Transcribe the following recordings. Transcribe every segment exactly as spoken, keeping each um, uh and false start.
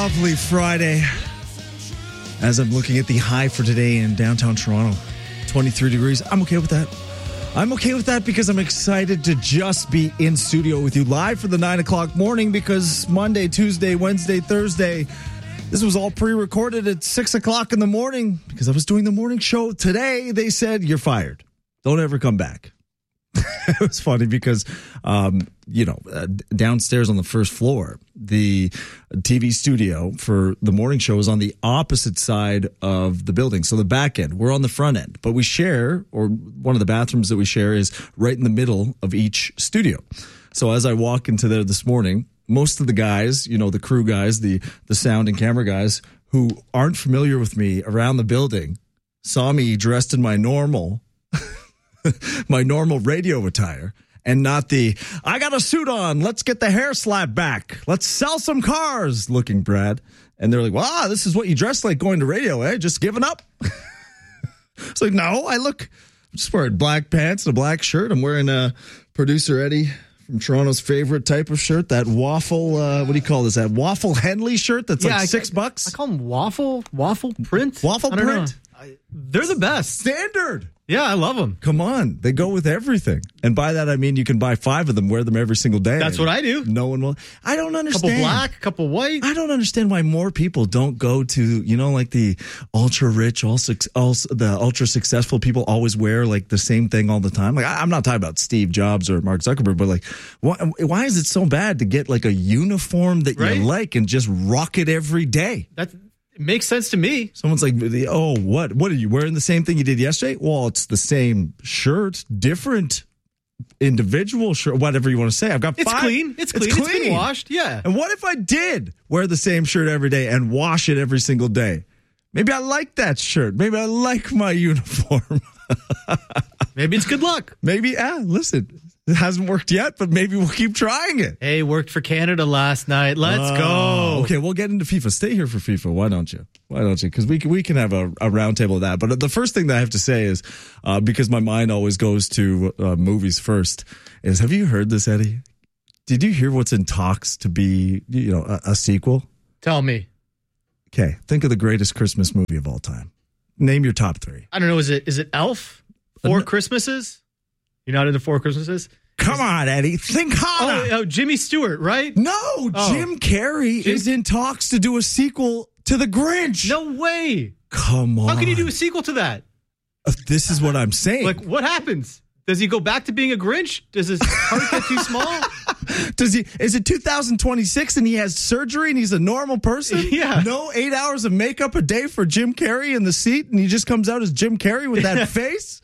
lovely Friday. As I'm looking at the high for today in downtown Toronto, twenty-three degrees. I'm okay with that. I'm okay with that because I'm excited to just be in studio with you live for the nine o'clock morning, because Monday, Tuesday, Wednesday, Thursday, this was all pre-recorded at six o'clock in the morning because I was doing the morning show. Today, they said, you're fired. Don't ever come back. It was funny because, um, you know, uh, downstairs on the first floor, the T V studio for the morning show is on the opposite side of the building. So the back end, we're on the front end, but we share, or one of the bathrooms that we share is right in the middle of each studio. So as I walk into there this morning, most of the guys, you know, the crew guys, the, the sound and camera guys who aren't familiar with me around the building saw me dressed in my normal my normal radio attire, and not the, I got a suit on, let's get the hair slapped back, let's sell some cars looking Brad. And they're like, wow, this is what you dress like going to radio, eh? Just giving up? It's like, no, I look, I'm just wearing black pants and a black shirt. I'm wearing a producer Eddie from Toronto's favorite type of shirt, that waffle, uh, what do you call this, that waffle Henley shirt that's yeah, like six I, bucks? I call them waffle, waffle print. Waffle print? I, they're the best. Standard. Yeah, I love them. Come on. They go with everything. And by that, I mean you can buy five of them, wear them every single day. That's what I do. No one will. I don't understand. Couple black, couple white. I don't understand why more people don't go to, you know, like the ultra rich, all, all the ultra successful people always wear like the same thing all the time. Like, I'm not talking about Steve Jobs or Mark Zuckerberg, but like, why, why is it so bad to get like a uniform that right? you like and just rock it every day? That's It makes sense to me. Someone's like, oh, what? What are you wearing the same thing you did yesterday? Well, it's the same shirt, different individual shirt, whatever you want to say. I've got it's five. Clean. It's clean. It's clean. It's been washed. Yeah. And what if I did wear the same shirt every day and wash it every single day? Maybe I like that shirt. Maybe I like my uniform. Maybe it's good luck. Maybe, ah, listen. It hasn't worked yet, but maybe we'll keep trying it. Hey, worked for Canada last night. Let's oh, go. Okay, we'll get into FIFA. Stay here for FIFA. Why don't you? Why don't you? Because we can, we can have a, a round table of that. But the first thing that I have to say is, uh, because my mind always goes to uh, movies first, is have you heard this, Eddie? Did you hear what's in talks to be, you know, a, a sequel? Tell me. Okay, think of the greatest Christmas movie of all time. Name your top three. I don't know. Is it is it Elf? Four uh, Christmases? You're not into Four Christmases? Come on, Eddie. Think harder. Oh, oh, Jimmy Stewart, right? No, oh. Jim Carrey Jim? is in talks to do a sequel to The Grinch. No way. Come on. How can you do a sequel to that? Uh, this is what I'm saying. Like, what happens? Does he go back to being a Grinch? Does his heart get too small? Does he? Is it two thousand twenty-six and he has surgery and he's a normal person? Yeah. No eight hours of makeup a day for Jim Carrey in the seat, and he just comes out as Jim Carrey with that face?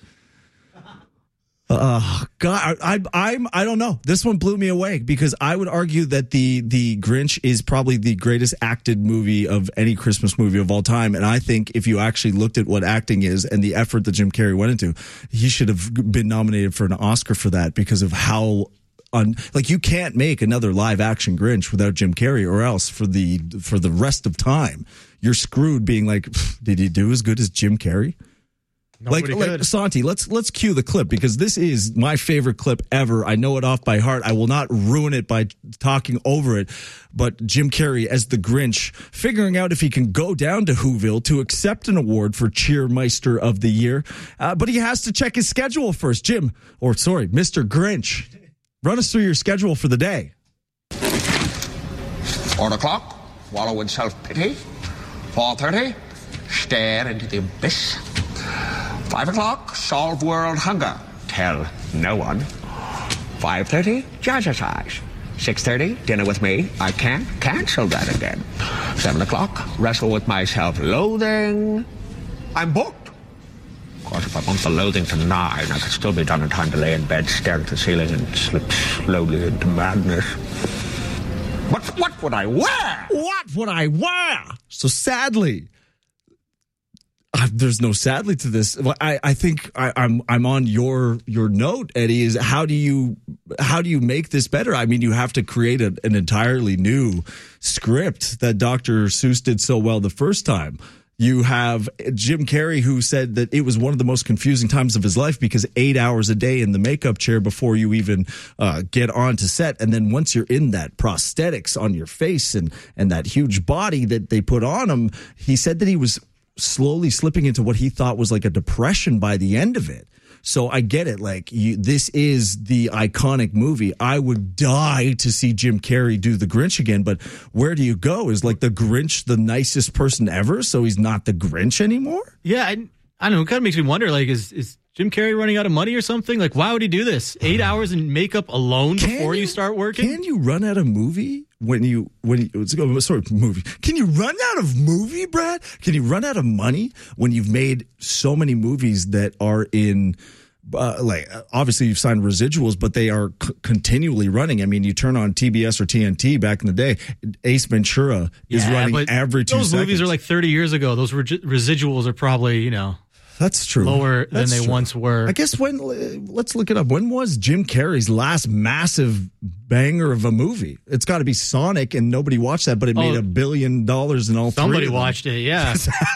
Uh, God, I, I, I'm, I don't know. This one blew me away because I would argue that the, the Grinch is probably the greatest acted movie of any Christmas movie of all time. And I think if you actually looked at what acting is and the effort that Jim Carrey went into, he should have been nominated for an Oscar for that because of how, un, like you can't make another live action Grinch without Jim Carrey, or else for the, for the rest of time, you're screwed being like, did he do as good as Jim Carrey? Nobody like, like Santi, let's let's cue the clip because this is my favorite clip ever. I know it off by heart. I will not ruin it by talking over it. But Jim Carrey as the Grinch, figuring out if he can go down to Whoville to accept an award for Cheermeister of the Year. Uh, but he has to check his schedule first. Jim, or sorry, Mister Grinch, run us through your schedule for the day. Four o'clock, wallow in self-pity. Four thirty, stare into the abyss. Five o'clock, solve world hunger. Tell no one. Five thirty, jazzercise. Six thirty, dinner with me. I can't cancel that again. Seven o'clock, wrestle with my self-loathing. I'm booked. Of course, if I want the loathing to nine, I could still be done in time to lay in bed, stare at the ceiling, and slip slowly into madness. But what would I wear? What would I wear? So sadly, Uh, there's no sadly to this. I, I think I, I'm I'm on your your note, Eddie. Is how do you how do you make this better? I mean, you have to create a, an entirely new script that Doctor Seuss did so well the first time. You have Jim Carrey, who said that it was one of the most confusing times of his life because eight hours a day in the makeup chair before you even uh, get onto set. And then once you're in that prosthetics on your face and, and that huge body that they put on him, he said that he was slowly slipping into what he thought was like a depression by the end of it. So I get it. Like, you, this is the iconic movie. I would die to see Jim Carrey do the Grinch again. But where do you go? Is like the Grinch the nicest person ever? So he's not the Grinch anymore? Yeah, I, I don't know. It kind of makes me wonder, like, is, is Jim Carrey running out of money or something? Like, why would he do this? Eight hours in makeup alone Can before you, you start working? Can you run out of movie? When you, when you, oh, sorry, movie. Can you run out of movie, Brad? Can you run out of money when you've made so many movies that are in, uh, like, obviously you've signed residuals, but they are c- continually running. I mean, you turn on T B S or T N T back in the day, Ace Ventura is Yeah, running but every two those seconds. movies are like thirty years ago. Those regi- residuals are probably, you know, That's true. lower than That's they true. once were. I guess when, let's look it up. When was Jim Carrey's last massive banger of a movie? It's got to be Sonic, and nobody watched that, but it made Oh, a billion dollars in all three. Somebody of them. watched it, yeah.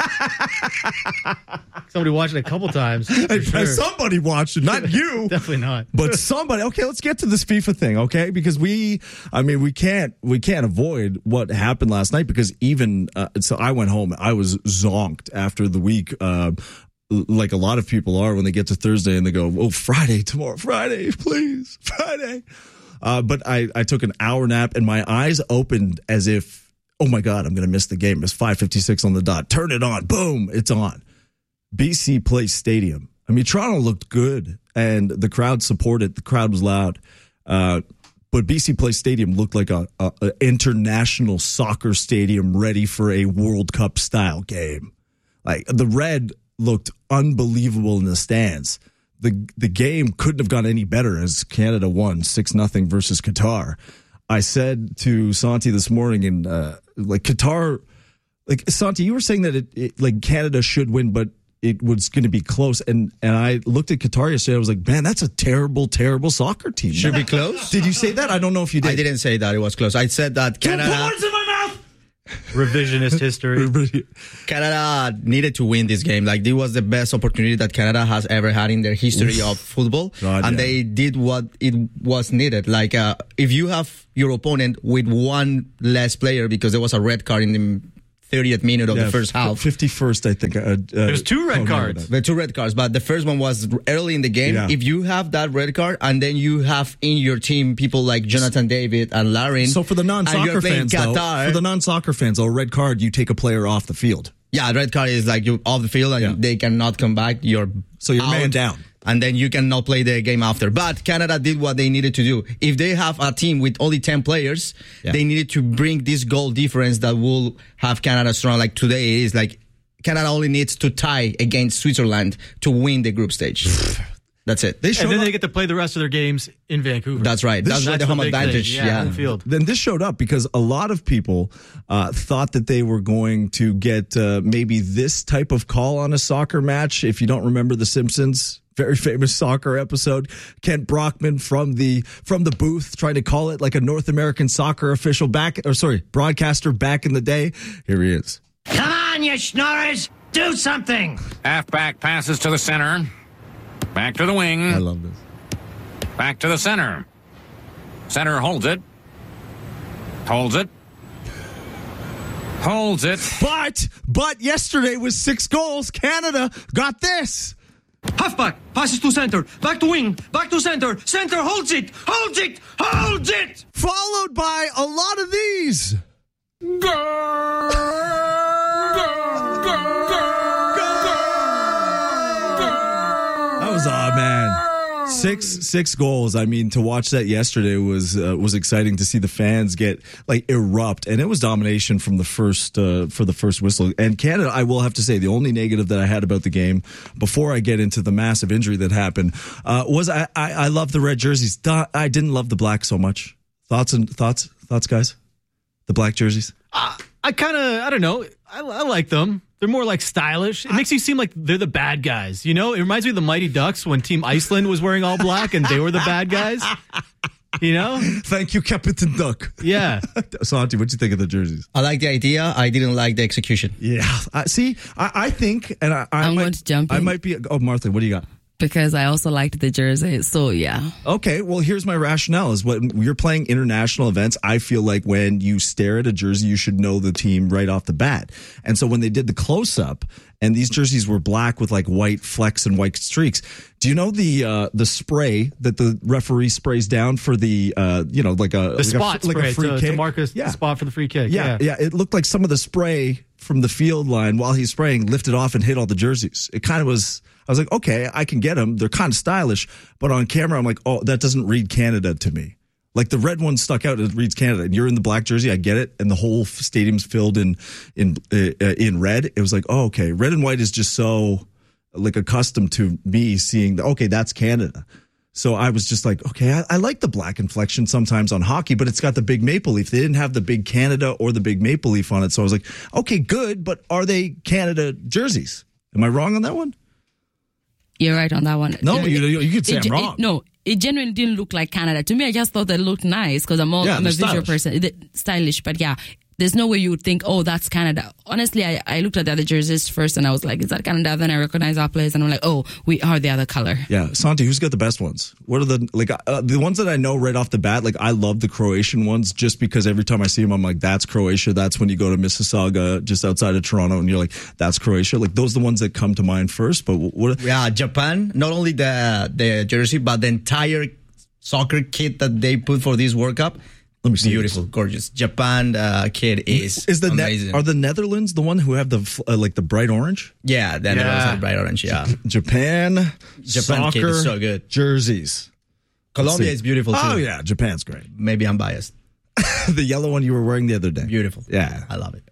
Somebody watched it a couple times. for sure. Somebody watched it, not you. Definitely not. But somebody. Okay, let's get to this FIFA thing, okay? Because we, I mean, we can't, we can't avoid what happened last night. Because even uh, so, I went home. I was zonked after the week. Uh, like a lot of people are when they get to Thursday and they go, "Oh, Friday tomorrow, Friday, please, Friday." Uh, but I, I took an hour nap and my eyes opened as if, oh my God, I'm going to miss the game. It's five fifty-six on the dot. Turn it on. Boom. It's on. B C Place Stadium. I mean, Toronto looked good and the crowd supported. The crowd was loud. Uh, but B C Place Stadium looked like a, a, a international soccer stadium ready for a World Cup style game. Like, the red looked unbelievable in the stands. The the game couldn't have gone any better as Canada won six nothing versus Qatar. I said to Santi this morning, and uh, like Qatar, like Santi, you were saying that it, it like Canada should win, but it was going to be close. And and I looked at Qatar yesterday. I was like, man, that's a terrible, terrible soccer team. Should be close. Did you say that? I don't know if you did. I didn't say that it was close. I said that Canada. Put words in my mouth. Revisionist history. Canada needed to win this game. Like, it was the best opportunity that Canada has ever had in their history of football. God, and yeah. they did what it was needed. Like, uh, if you have your opponent with one less player because there was a red card in the thirtieth minute of Yeah, the first half. fifty-first, I think. Uh, uh, There's two red oh, no, cards. no, no. The two red cards, but the first one was early in the game. Yeah. If you have that red card and then you have in your team people like Jonathan David and Larin. So for the and non-soccer you're playing fans, though, Qatar, for the non-soccer fans, though, a red card, you take a player off the field. yeah, red card is like you off the field and Yeah. they cannot come back. You're So you're out, man down. and then you cannot play the game after. But Canada did what they needed to do. If they have a team with only ten players, Yeah. they needed to bring this goal difference that will have Canada strong. Like today, it is like Canada only needs to tie against Switzerland to win the group stage. That's it. They showed And then up. they get to play the rest of their games in Vancouver. That's right. This- That's why That's the home the big thing. advantage. Yeah, Yeah. home field. Then this showed up because a lot of people uh, thought that they were going to get uh, maybe this type of call on a soccer match. If you don't remember The Simpsons, very famous soccer episode, Kent Brockman from the from the booth trying to call it like a North American soccer official back, or sorry, broadcaster back in the day. Here he is. Come on, you schnorrers! Do something! Halfback passes to the center. Back to the wing. I love this. Back to the center. Center holds it. Holds it. Holds it. But but yesterday was six goals. Canada got this. Halfback passes to center, back to wing, back to center, center holds it, holds it, holds it! Followed by a lot of these. That was odd, man. Six six goals. I mean, to watch that yesterday was uh, was exciting to see the fans get like erupt, and it was domination from the first uh, for the first whistle. And Canada, I will have to say, the only negative that I had about the game before I get into the massive injury that happened uh, was I, I I love the red jerseys. I didn't love the black so much. Thoughts and thoughts thoughts, guys. The black jerseys. Uh, I kind of, I don't know. I, I like them. They're more like stylish. It makes you seem like they're the bad guys. You know, it reminds me of the Mighty Ducks when Team Iceland was wearing all black and they were the bad guys. You know? Thank you, Captain Duck. Yeah. Santi, what'd you think of the jerseys? I like the idea. I didn't like the execution. Yeah. I see, I, I think, and I, I I'm might, going to jump I in. might be, oh, Martha, what do you got? Because I also liked the jersey. So, yeah. Okay, well, here's my rationale is when you're playing international events, I feel like when you stare at a jersey, you should know the team right off the bat. And so when they did the close-up, and these jerseys were black with like white flecks and white streaks, do you know the uh, the spray that the referee sprays down for the, uh, you know, like a, The like spot a, like spray a free to, kick? to mark a Yeah. spot for the free kick. Yeah, yeah, It looked like some of the spray from the field line while he's spraying lifted off and hit all the jerseys. It kind of was, I was like, okay, I can get them. They're kind of stylish. But on camera, I'm like, oh, that doesn't read Canada to me. Like the red one stuck out, it reads Canada. And you're in the black jersey, I get it. And the whole stadium's filled in in uh, in red. It was like, oh, okay. Red and white is just so like accustomed to me seeing, the, okay, that's Canada. So I was just like, okay, I, I like the black inflection sometimes on hockey, but it's got the big maple leaf. They didn't have the big Canada or the big maple leaf on it. So I was like, okay, good, but are they Canada jerseys? Am I wrong on that one? You're right on that one. No, Uh, you, you could say it, I'm wrong. It, no, it genuinely didn't look like Canada. To me, I just thought they looked nice because I'm, all, Yeah, I'm a they're visual stylish. person. The- Stylish, but yeah, there's no way you would think, oh, that's Canada. Honestly, I, I looked at the other jerseys first and I was like, is that Canada? Then I recognized our players and I'm like, oh, we are the other color. Yeah, Santi, who's got the best ones? What are the like uh, the ones that I know right off the bat? Like I love the Croatian ones just because every time I see them, I'm like, that's Croatia. That's when you go to Mississauga, just outside of Toronto, and you're like, that's Croatia. Like those are the ones that come to mind first. But what? Yeah, Japan, not only the the jersey, but the entire soccer kit that they put for this World Cup. Let me see. Beautiful, gorgeous. Japan uh, kit is Is the amazing. ne- are the Netherlands the one who have the f- uh, like the bright orange? yeah, the Yeah. yeah. bright orange. Yeah, Japan, Japan kit soccer is so good. jerseys. Colombia see. is beautiful too. Oh yeah, Japan's great. Maybe I'm biased. The yellow one you were wearing the other day. Beautiful. Yeah. I love it.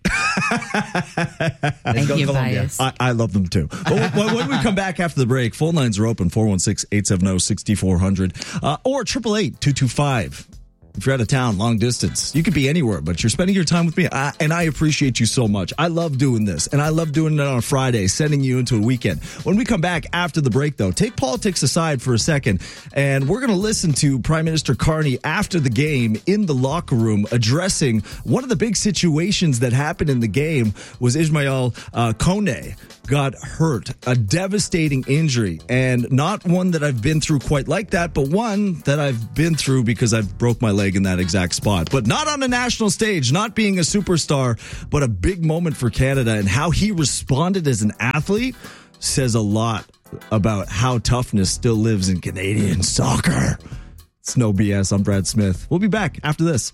Thank go you, Colombia. bias. I, I love them too. But when, when we come back after the break, phone lines are open four one six, eight seven zero, six four zero zero uh, or eight eight eight, two two five. If you're out of town, long distance, you could be anywhere, but you're spending your time with me. I, and I appreciate you so much. I love doing this, and I love doing it on a Friday, sending you into a weekend. When we come back after the break, though, take politics aside for a second, and we're going to listen to Prime Minister Carney after the game in the locker room addressing one of the big situations that happened in the game was Ismail uh, Kone got hurt, a devastating injury, and not one that I've been through quite like that, but one that I've been through because I've broke my leg in that exact spot. But not on a national stage, not being a superstar, but a big moment for Canada, and how he responded as an athlete says a lot about how toughness still lives in Canadian soccer. It's no B S. I'm Brad Smith. We'll be back after this.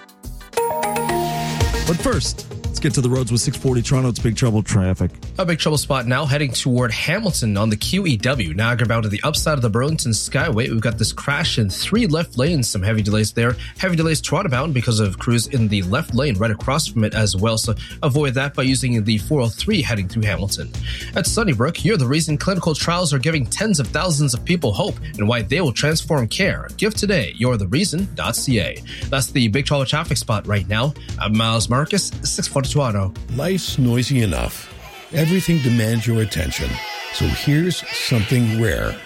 But first, let's get to the roads with six forty Toronto. It's Big Trouble traffic. A big trouble spot now heading toward Hamilton on the Q E W. Niagara bound to the upside of the Burlington Skyway. We've got this crash in three left lanes. Some heavy delays there. Heavy delays Toronto bound because of crews in the left lane right across from it as well. So avoid that by using the four oh three heading through Hamilton. At Sunnybrook, you're the reason clinical trials are giving tens of thousands of people hope and why they will transform care. Give today. You're the reason dot c a. That's the big trouble traffic spot right now. I'm Miles Marcus, six forty Toronto. Life's noisy enough. Everything demands your attention. So here's something rare.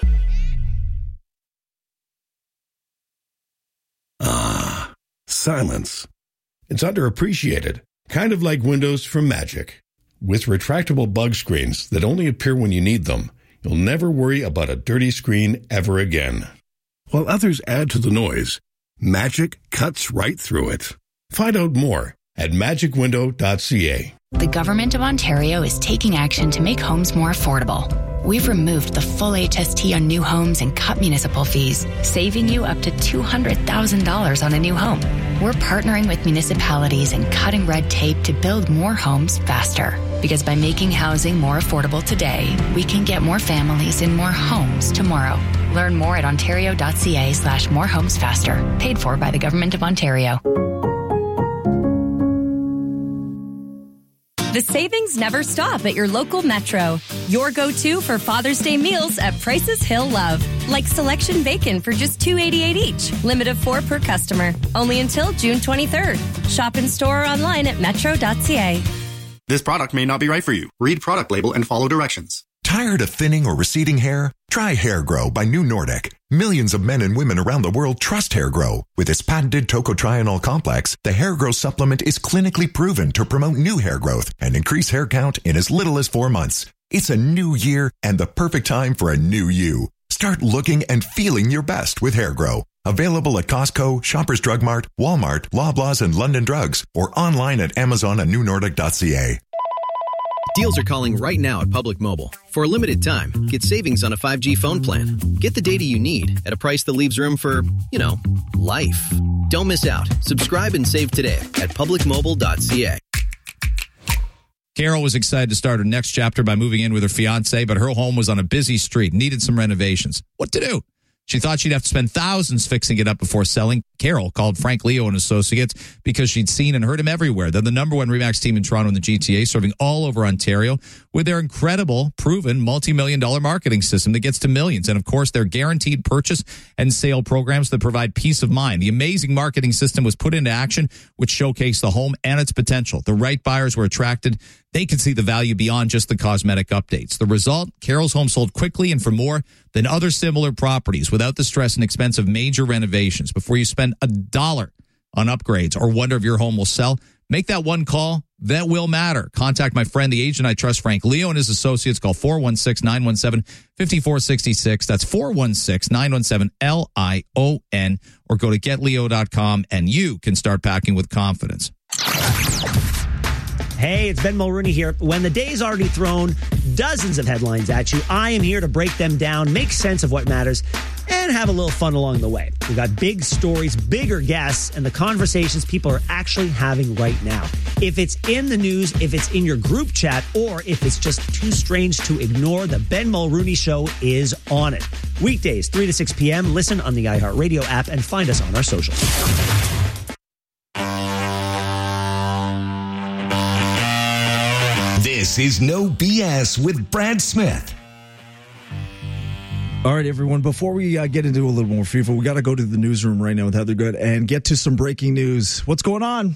Ah, silence. It's underappreciated, kind of like Windows from Magic. With retractable bug screens that only appear when you need them, you'll never worry about a dirty screen ever again. While others add to the noise, Magic cuts right through it. Find out more at magic window dot c a. The Government of Ontario is taking action to make homes more affordable. We've removed the full H S T on new homes and cut municipal fees, saving you up to two hundred thousand dollars on a new home. We're partnering with municipalities and cutting red tape to build more homes faster. Because by making housing more affordable today, we can get more families in more homes tomorrow. Learn more at ontario dot c a slash more homes faster. Paid for by the Government of Ontario. The savings never stop at your local Metro. Your go-to for Father's Day meals at prices he'll love. Like selection bacon for just two dollars and eighty-eight cents each. Limit of four per customer. Only until June twenty-third. Shop in store or online at metro dot c a. This product may not be right for you. Read product label and follow directions. Tired of thinning or receding hair? Try Hair Grow by New Nordic. Millions of men and women around the world trust Hair Grow. With its patented tocotrienol complex, the Hair Grow supplement is clinically proven to promote new hair growth and increase hair count in as little as four months. It's a new year and the perfect time for a new you. Start looking and feeling your best with Hair Grow. Available at Costco, Shoppers Drug Mart, Walmart, Loblaws, and London Drugs, or online at Amazon and new nordic dot c a. Deals are calling right now at Public Mobile. For a limited time, get savings on a five G phone plan. Get the data you need at a price that leaves room for, you know, life. Don't miss out. Subscribe and save today at public mobile dot c a. Carol was excited to start her next chapter by moving in with her fiancé, but her home was on a busy street, needed some renovations. What to do? She thought she'd have to spend thousands fixing it up before selling. Carol called Frank Leo and Associates because she'd seen and heard him everywhere. They're the number one RE/MAX team in Toronto and the G T A, serving all over Ontario with their incredible, proven, multi-million dollar marketing system that gets to millions. And, of course, their guaranteed purchase and sale programs that provide peace of mind. The amazing marketing system was put into action, which showcased the home and its potential. The right buyers were attracted. They could see the value beyond just the cosmetic updates. The result, Carol's home sold quickly and for more than other similar properties without the stress and expense of major renovations. Before you spend a dollar on upgrades or wonder if your home will sell, make that one call. That will matter. Contact my friend, the agent I trust, Frank Leo, and his associates. Call four one six, nine one seven, five four six six. That's four one six, nine one seven, L I O N. Or go to get leo dot com and you can start packing with confidence. Hey, it's Ben Mulrooney here. When the day's already thrown dozens of headlines at you, I am here to break them down, make sense of what matters, and have a little fun along the way. We've got big stories, bigger guests, and the conversations people are actually having right now. If it's in the news, if it's in your group chat, or if it's just too strange to ignore, the Ben Mulrooney Show is on it. Weekdays, three to six p.m. Listen on the iHeartRadio app and find us on our socials. This is No B S with Brad Smith. All right, everyone, before we uh, get into a little more FIFA, we got to go to the newsroom right now with Heather Good and get to some breaking news. What's going on?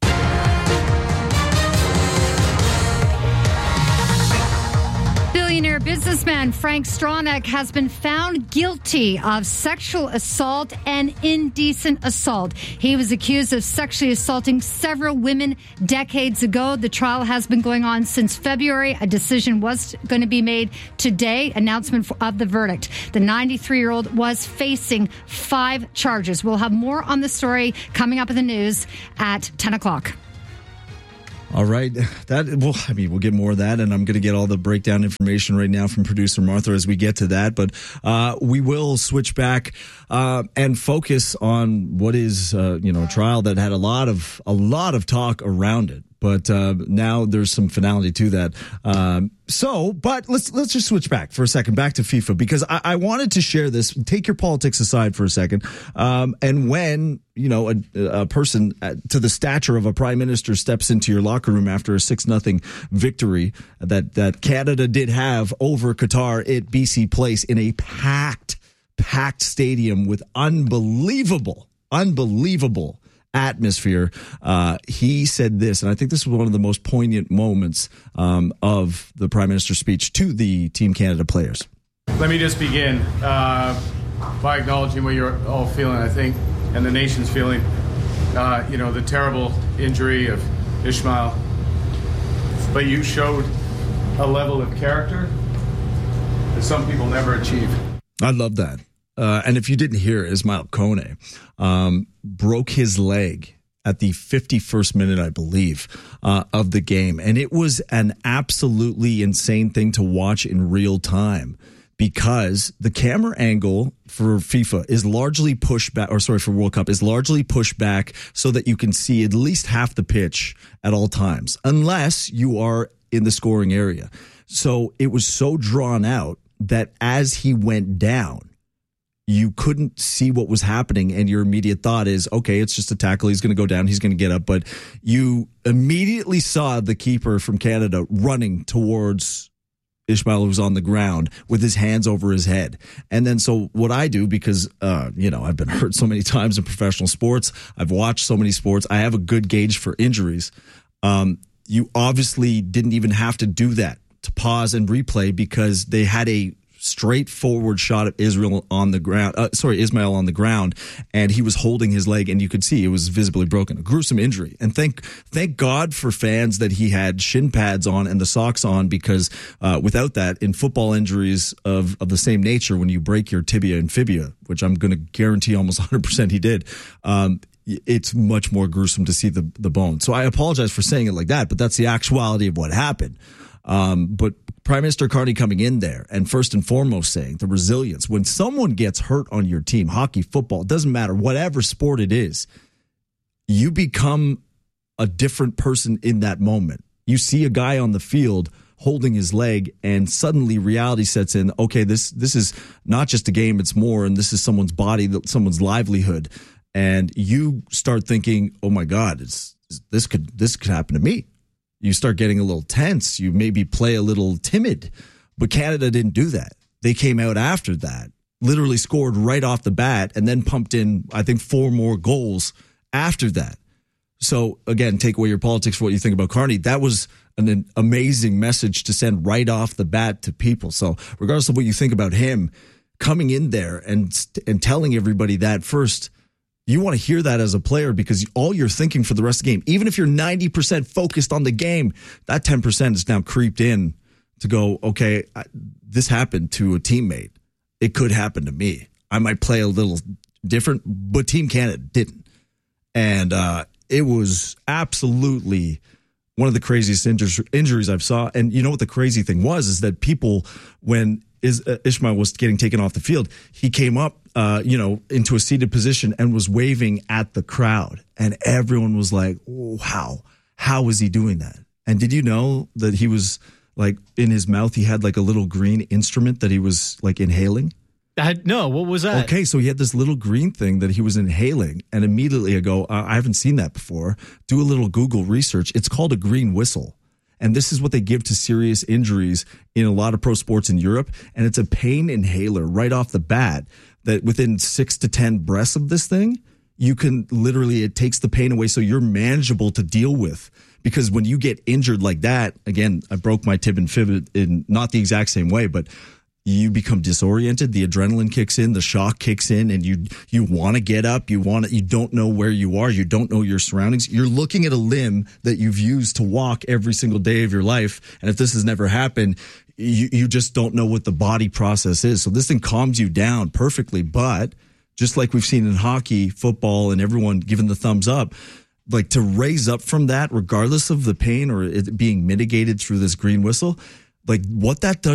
Billionaire businessman Frank Stronach has been found guilty of sexual assault and indecent assault. He was accused of sexually assaulting several women decades ago. The trial has been going on since February. A decision was going to be made today. Announcement of the verdict. The ninety-three-year-old was facing five charges. We'll have more on the story coming up in the news at ten o'clock. All right. That well, I mean, we'll get more of that, and I'm going to get all the breakdown information right now from producer Martha as we get to that. But uh, we will switch back uh, and focus on what is, uh, you know, a trial that had a lot of a lot of talk around it. But uh, now there's some finality to that. Um, so, but let's let's just switch back for a second, back to FIFA, because I, I wanted to share this. Take your politics aside for a second. Um, and when, you know, a, a person to the stature of a prime minister steps into your locker room after a six nothing victory that, that Canada did have over Qatar at B C Place in a packed, packed stadium with unbelievable, unbelievable atmosphere, uh, he said this, and I think this was one of the most poignant moments um, of the Prime Minister's speech to the Team Canada players. Let me just begin uh, by acknowledging what you're all feeling, I think, and the nation's feeling. Uh, you know, the terrible injury of Ishmael. But you showed a level of character that some people never achieve. I love that. Uh, and if you didn't hear, Ismail Kone um, broke his leg at the fifty-first minute, I believe, uh, of the game. And it was an absolutely insane thing to watch in real time because the camera angle for FIFA is largely pushed back, or sorry, for World Cup is largely pushed back so that you can see at least half the pitch at all times, unless you are in the scoring area. So it was so drawn out that as he went down, you couldn't see what was happening, and your immediate thought is, okay, it's just a tackle. He's going to go down. He's going to get up. But you immediately saw the keeper from Canada running towards Ishmael, who's on the ground with his hands over his head. And then so what I do, because, uh, you know, I've been hurt so many times in professional sports. I've watched so many sports. I have a good gauge for injuries. Um, you obviously didn't even have to do that to pause and replay because they had a straightforward shot of Israel on the ground. Uh, sorry, Ismail on the ground, and he was holding his leg, and you could see it was visibly broken. A gruesome injury. And thank thank God for fans that he had shin pads on and the socks on, because uh, without that, in football injuries of, of the same nature, when you break your tibia and fibia, which I'm going to guarantee almost one hundred percent he did, um, it's much more gruesome to see the, the bone. So I apologize for saying it like that, but that's the actuality of what happened. Um, but Prime Minister Carney coming in there and first and foremost saying the resilience. When someone gets hurt on your team, hockey, football, it doesn't matter, whatever sport it is, you become a different person in that moment. You see a guy on the field holding his leg and suddenly reality sets in. Okay, this this is not just a game, it's more, and this is someone's body, someone's livelihood. And you start thinking, oh my God, it's, this could this could happen to me. You start getting a little tense. You maybe play a little timid. But Canada didn't do that. They came out after that, literally scored right off the bat, and then pumped in, I think, four more goals after that. So, again, take away your politics for what you think about Carney. That was an, an amazing message to send right off the bat to people. So, regardless of what you think about him, coming in there and and telling everybody that first, you want to hear that as a player, because all you're thinking for the rest of the game, even if you're ninety percent focused on the game, that ten percent is now creeped in to go, okay, I, this happened to a teammate. It could happen to me. I might play a little different, but Team Canada didn't. And uh, it was absolutely one of the craziest injur- injuries I've saw. And you know what the crazy thing was, is that people, when is, uh, Ismail was getting taken off the field, he came up, Uh, you know, into a seated position and was waving at the crowd. And everyone was like, oh, how? How was he doing that? And did you know that he was like, in his mouth, he had like a little green instrument that he was like inhaling? I, no, what was that? Okay, so he had this little green thing that he was inhaling. And immediately I go, uh, I haven't seen that before. Do a little Google research. It's called a green whistle. And this is what they give to serious injuries in a lot of pro sports in Europe. And it's a pain inhaler right off the bat, that within six to ten breaths of this thing, you can literally, it takes the pain away so you're manageable to deal with. Because when you get injured like that, again, I broke my tib and fib in not the exact same way, but you become disoriented, the adrenaline kicks in, the shock kicks in, and you you want to get up, you want to, you don't know where you are, you don't know your surroundings. You're looking at a limb that you've used to walk every single day of your life, and if this has never happened, you you just don't know what the body process is. So this thing calms you down perfectly, but just like we've seen in hockey, football, and everyone giving the thumbs up, like to raise up from that, regardless of the pain or it being mitigated through this green whistle, like what that does